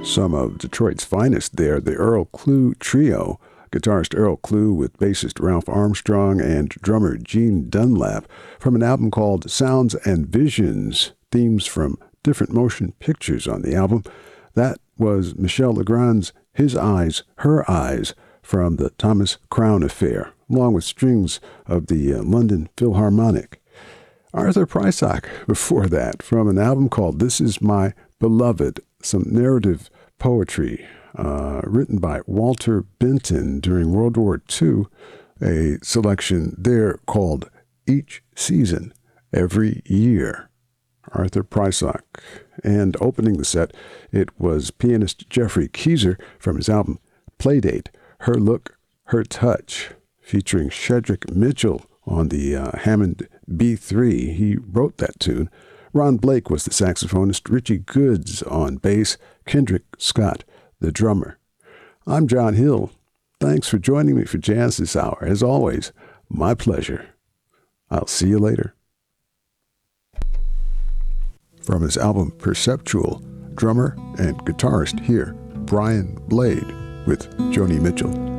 Some of Detroit's finest there, the Earl Klugh Trio, guitarist Earl Klugh with bassist Ralph Armstrong and drummer Gene Dunlap, from an album called Sounds and Visions, themes from different motion pictures on the album. That was Michel Legrand's His Eyes, Her Eyes, from the Thomas Crown Affair, along with strings of the London Philharmonic. Arthur Prysock before that, from an album called This Is My Beloved, some narrative poetry written by Walter Benton during World War II, a selection there called Each Season, Every Year. Arthur Prysock. And opening the set, it was pianist Jeffrey Keezer from his album Playdate, Her Look, Her Touch, featuring Shedrick Mitchell on the Hammond B3. He wrote that tune. Ron Blake was the saxophonist, Richie Goods on bass, Kendrick Scott, the drummer. I'm John Hill. Thanks for joining me for Jazz this hour. As always, my pleasure. I'll see you later. From his album Perceptual, drummer and guitarist here, Brian Blade with Joni Mitchell.